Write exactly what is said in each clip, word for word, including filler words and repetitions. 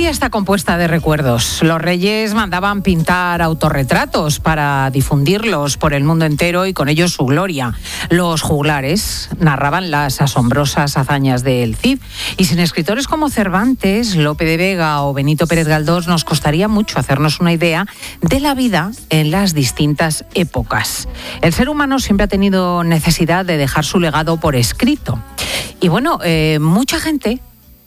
familia está compuesta de recuerdos. Los reyes mandaban pintar autorretratos para difundirlos por el mundo entero y con ellos su gloria. Los juglares narraban las asombrosas hazañas del Cid. Y sin escritores como Cervantes, Lope de Vega o Benito Pérez Galdós nos costaría mucho hacernos una idea de la vida en las distintas épocas. El ser humano siempre ha tenido necesidad de dejar su legado por escrito. Y bueno, eh, mucha gente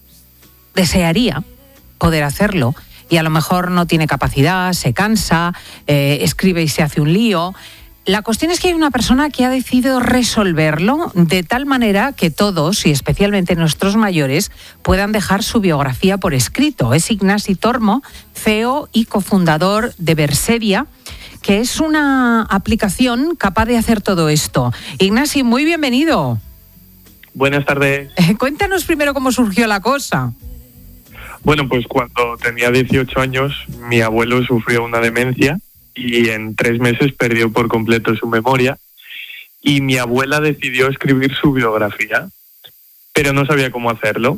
desearía poder hacerlo y a lo mejor no tiene capacidad, se cansa, eh, escribe y se hace un lío. La cuestión es que hay una persona que ha decidido resolverlo de tal manera que todos, y especialmente nuestros mayores, puedan dejar su biografía por escrito. Es Ignasi Tormo, C E O y cofundador de Verseria, que es una aplicación capaz de hacer todo esto. Ignasi, muy bienvenido. Buenas tardes. Eh, cuéntanos primero cómo surgió la cosa. Bueno, pues cuando tenía dieciocho años, mi abuelo sufrió una demencia y en tres meses perdió por completo su memoria. Y mi abuela decidió escribir su biografía, pero no sabía cómo hacerlo.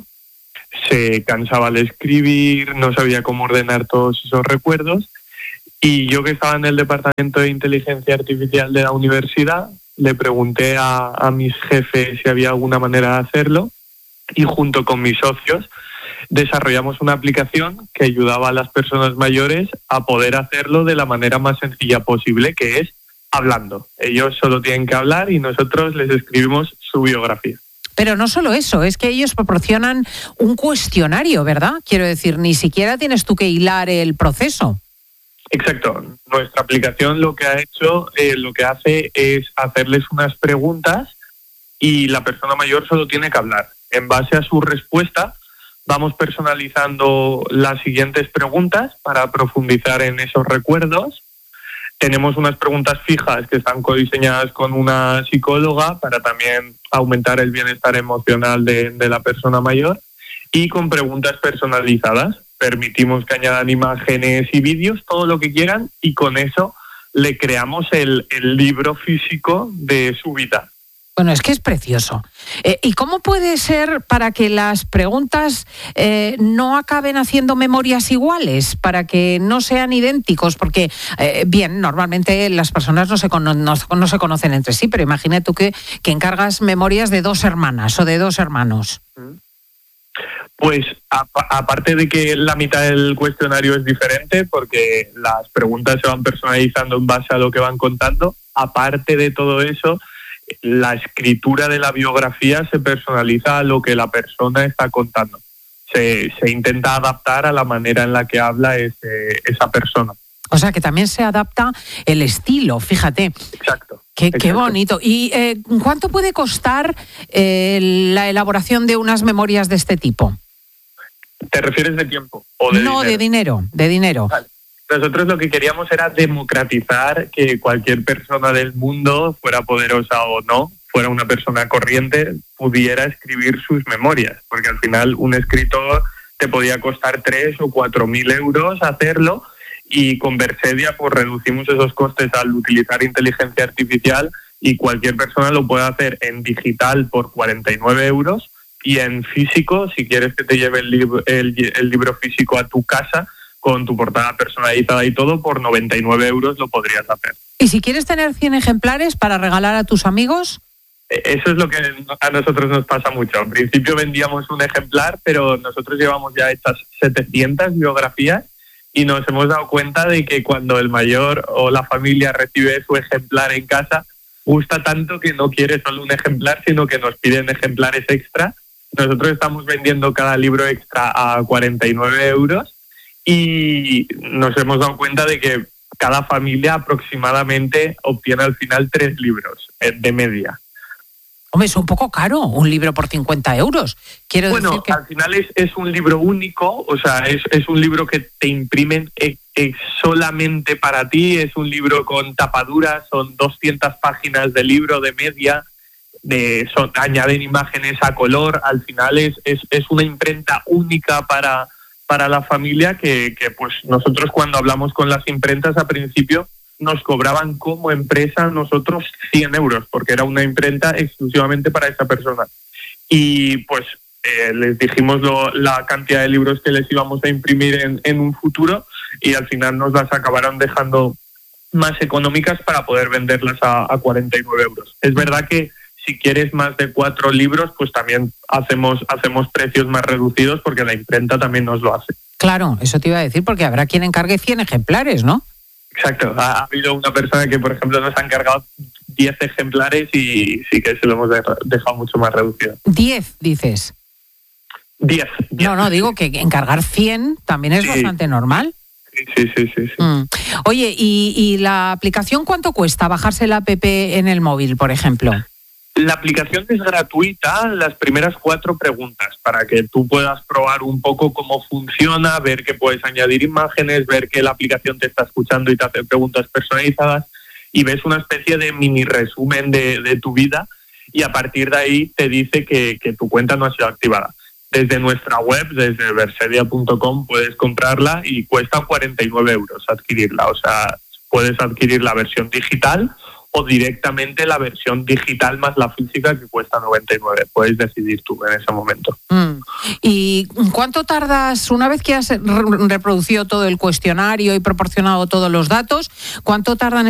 Se cansaba al escribir, no sabía cómo ordenar todos esos recuerdos. Y yo, que estaba en el departamento de inteligencia artificial de la universidad, le pregunté a, a mis jefes si había alguna manera de hacerlo y junto con mis socios desarrollamos una aplicación que ayudaba a las personas mayores a poder hacerlo de la manera más sencilla posible, que es hablando. Ellos solo tienen que hablar y nosotros les escribimos su biografía. Pero no solo eso, es que ellos proporcionan un cuestionario, ¿verdad? Quiero decir, ni siquiera tienes tú que hilar el proceso. Exacto. Nuestra aplicación lo que ha hecho, eh, lo que hace es hacerles unas preguntas y la persona mayor solo tiene que hablar. En base a su respuesta, vamos personalizando las siguientes preguntas para profundizar en esos recuerdos. Tenemos unas preguntas fijas que están codiseñadas con una psicóloga para también aumentar el bienestar emocional de, de la persona mayor, y con preguntas personalizadas. Permitimos que añadan imágenes y vídeos, todo lo que quieran, y con eso le creamos el, el libro físico de su vida. Bueno, es que es precioso. Eh, ¿Y cómo puede ser para que las preguntas eh, no acaben haciendo memorias iguales, para que no sean idénticos? Porque, eh, bien, normalmente las personas no se, cono- no, no se conocen entre sí, pero imagina tú que, que encargas memorias de dos hermanas o de dos hermanos. Pues a, aparte de que la mitad del cuestionario es diferente, porque las preguntas se van personalizando en base a lo que van contando, aparte de todo eso, la escritura de la biografía se personaliza a lo que la persona está contando. Se, se intenta adaptar a la manera en la que habla ese, esa persona. O sea, que también se adapta el estilo, fíjate. Exacto. Qué, exacto. qué bonito. ¿Y eh, cuánto puede costar eh, la elaboración de unas memorias de este tipo? ¿Te refieres de tiempo o de no, dinero? de dinero, de dinero. Vale. Nosotros lo que queríamos era democratizar que cualquier persona del mundo, fuera poderosa o no, fuera una persona corriente, pudiera escribir sus memorias, porque al final un escritor te podía costar tres o cuatro mil euros hacerlo, y con Verseria pues reducimos esos costes al utilizar inteligencia artificial, y cualquier persona lo puede hacer en digital por cuarenta y nueve euros, y en físico, si quieres que te lleve el libro, el, el libro físico a tu casa, con tu portada personalizada y todo, por noventa y nueve euros lo podrías hacer. ¿Y si quieres tener cien ejemplares para regalar a tus amigos? Eso es lo que a nosotros nos pasa mucho. Al principio vendíamos un ejemplar, pero nosotros llevamos ya hechas setecientas biografías y nos hemos dado cuenta de que cuando el mayor o la familia recibe su ejemplar en casa, gusta tanto que no quiere solo un ejemplar, sino que nos piden ejemplares extra. Nosotros estamos vendiendo cada libro extra a cuarenta y nueve euros. Y nos hemos dado cuenta de que cada familia aproximadamente obtiene al final tres libros de media. Hombre, es un poco caro, un libro por cincuenta euros. Quiero bueno, decir que... al final es, es un libro único, o sea, es, es un libro que te imprimen eh, eh, solamente para ti, es un libro con tapaduras, son doscientas páginas de libro de media, de, son, añaden imágenes a color, al final es, es, es una imprenta única para... para la familia que, que pues nosotros cuando hablamos con las imprentas al principio nos cobraban como empresa nosotros cien euros porque era una imprenta exclusivamente para esa persona. Y pues eh, les dijimos lo, la cantidad de libros que les íbamos a imprimir en, en un futuro y al final nos las acabaron dejando más económicas para poder venderlas a, a cuarenta y nueve euros. Es verdad que si quieres más de cuatro libros, pues también hacemos, hacemos precios más reducidos porque la imprenta también nos lo hace. Claro, eso te iba a decir, porque habrá quien encargue cien ejemplares, ¿no? Exacto. Ha, ha habido una persona que, por ejemplo, nos ha encargado diez ejemplares y sí que se lo hemos dejado mucho más reducido. ¿diez, dices? diez. No, no, digo que encargar cien también es sí. bastante normal. Sí, sí, sí. sí, sí. Mm. Oye, ¿y, ¿y la aplicación cuánto cuesta bajarse la app en el móvil, por ejemplo? La aplicación es gratuita, las primeras cuatro preguntas, para que tú puedas probar un poco cómo funciona, ver que puedes añadir imágenes, ver que la aplicación te está escuchando y te hace preguntas personalizadas y ves una especie de mini resumen de, de tu vida y a partir de ahí te dice que, que tu cuenta no ha sido activada. Desde nuestra web, desde versedia punto com, puedes comprarla y cuesta cuarenta y nueve euros adquirirla. O sea, puedes adquirir la versión digital o directamente la versión digital más la física que cuesta noventa y nueve. Puedes decidir tú en ese momento. Mm. ¿Y cuánto tardas, una vez que has reproducido todo el cuestionario y proporcionado todos los datos, cuánto tardan